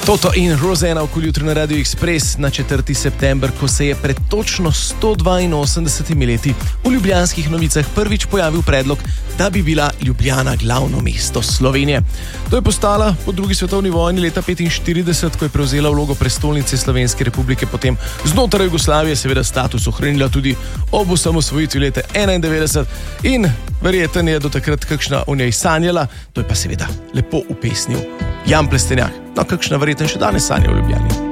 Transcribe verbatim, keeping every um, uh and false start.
Toto in Rosanna v Kulju na Radio Express na četrti september, ko se je pred točno sto dvainosemdesetimi leti v Ljubljanskih novicah prvič pojavil predlog, da bi bila Ljubljana glavno mesto Slovenije. To je postala po drugi svetovni vojni leta petinštirideset, ko je prevzela vlogo prestolnice Slovenske republike, potem znotraj Jugoslavije seveda status ohranila tudi ob osamosvojitvi leta enaindevetdeset in verjeten je do takrat kakšna o njej sanjala, to je pa seveda lepo upesnil Jan Plestenjak. No, kakšna verjetno še danes sanja v Ljubljani.